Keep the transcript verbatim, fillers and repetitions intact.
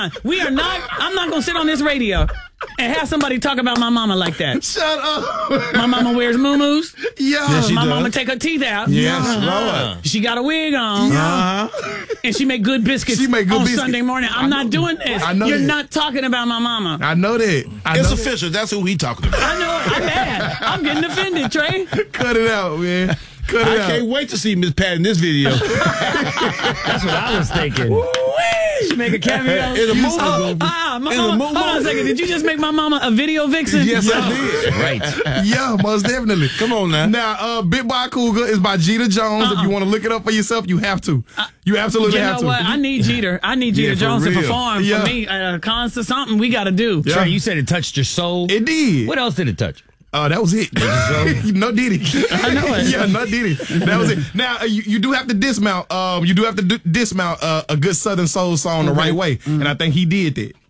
on. We are not, I'm not going to sit on this radio and have somebody talk about my mama like that. Shut up. My mama wears muumuus. Yeah. Yes, she my does. mama take her teeth out. Yes, Uh-huh. Lord. She got a wig on. Uh-huh. And she make good biscuits She make good on biscuits. Sunday morning. I'm not doing this. I know You're that. not talking about my mama. I know that. I It's know official. That's who he talking about. I know. I'm mad. I'm getting offended, Trey. that. Cut it out, man. Cut it I out. can't wait to see Miss Pat in this video. That's what I was thinking. She make a cameo. In a movie. Oh, ah, my In a mama. movie. Hold on a second. Did you just make my mama a video vixen? Yes, I did. Right. Yeah, most definitely. Come on now. Now, uh, Bit by Cougar is by Jeter Jones. Uh-uh. If you want to look it up for yourself, you have to. You absolutely You have know to. what? I need Jeter. I need Jeter Yeah, for Jones to real. perform Yeah. for me at a concert. Something we got to do. Yeah. Trey, you said it touched your soul. It did. What else did it touch? Uh, that was it. No Diddy. I know it. Yeah, no Diddy. That was it. Now, uh, you, you do have to dismount. Um, you do have to d- dismount uh, a good Southern Soul song the right way. And I think he did that.